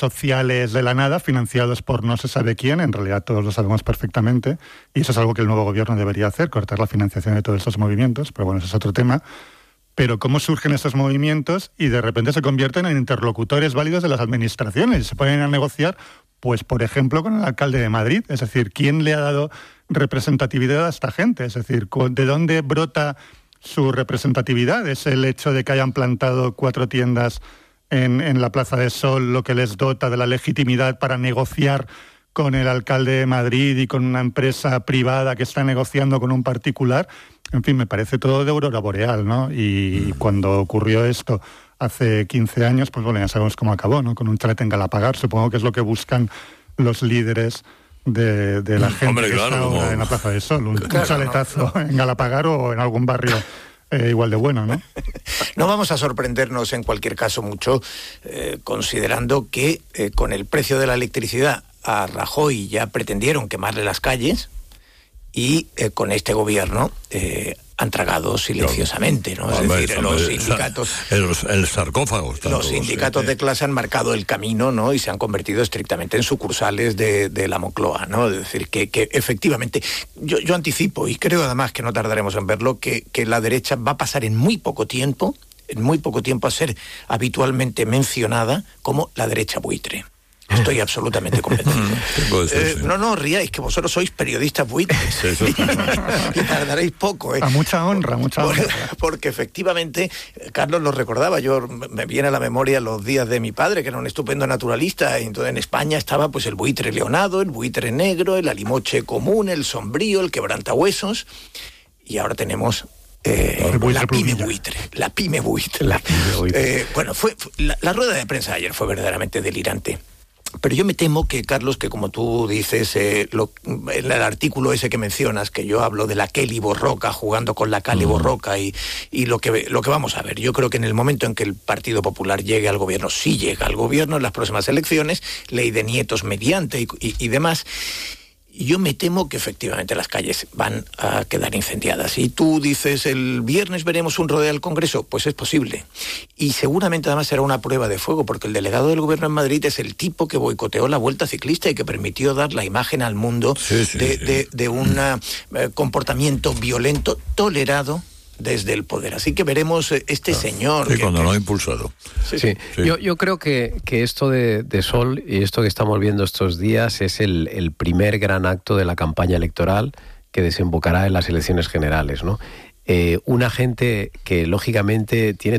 sociales de la nada, financiados por no se sabe quién, en realidad todos lo sabemos perfectamente, y eso es algo que el nuevo gobierno debería hacer, cortar la financiación de todos esos movimientos, pero bueno, ese es otro tema. Pero cómo surgen esos movimientos y de repente se convierten en interlocutores válidos de las administraciones, se ponen a negociar, pues por ejemplo, con el alcalde de Madrid, es decir, ¿quién le ha dado representatividad a esta gente? Es decir, ¿de dónde brota su representatividad? ¿Es el hecho de que hayan plantado 4 tiendas en la Plaza de Sol lo que les dota de la legitimidad para negociar con el alcalde de Madrid y con una empresa privada que está negociando con un particular? En fin, me parece todo de aurora boreal, ¿no? Y cuando ocurrió esto hace 15 años, pues bueno, ya sabemos cómo acabó, ¿no? Con un chalete en Galapagar. Supongo que es lo que buscan los líderes de la gente que está ahora en la Plaza de Sol. Un chaletazo en Galapagar o en algún barrio igual de bueno, ¿no? No vamos a sorprendernos en cualquier caso mucho, considerando que con el precio de la electricidad a Rajoy ya pretendieron quemarle las calles y con este gobierno han tragado silenciosamente, ¿no? Es decir, los sindicatos... El sarcófago. Los sindicatos de clase han marcado el camino, ¿no? Y se han convertido estrictamente en sucursales de la Moncloa, ¿no? Es decir, que efectivamente, yo anticipo, y creo además que no tardaremos en verlo, que la derecha va a pasar en muy poco tiempo a ser habitualmente mencionada como la derecha buitre. Estoy absolutamente convencido. No ríais, que vosotros sois periodistas buitres. Y tardaréis poco. A mucha honra. Porque efectivamente, Carlos lo recordaba, me viene a la memoria los días de mi padre, que era un estupendo naturalista, y entonces en España estaba pues el buitre leonado, el buitre negro, el alimoche común, el sombrío, el quebrantahuesos, y ahora tenemos... la pyme buitre. Bueno, la rueda de prensa de ayer fue verdaderamente delirante. Pero yo me temo que, Carlos, que como tú dices, el artículo ese que mencionas, que yo hablo de la Kelly Borroca jugando con la Cali Borroca y lo que vamos a ver, yo creo que en el momento en que el Partido Popular llegue al gobierno, sí llega al gobierno en las próximas elecciones, ley de nietos mediante y demás, yo me temo que efectivamente las calles van a quedar incendiadas. Y tú dices, el viernes veremos un rodeo al Congreso, pues es posible. Y seguramente además será una prueba de fuego, porque el delegado del gobierno en Madrid es el tipo que boicoteó la Vuelta Ciclista y que permitió dar la imagen al mundo de un comportamiento violento tolerado desde el poder. Así que veremos este señor... Sí, cuando lo ha impulsado. Sí. Yo creo que esto de Sol y esto que estamos viendo estos días es el primer gran acto de la campaña electoral que desembocará en las elecciones generales, ¿no? Una gente que lógicamente tiene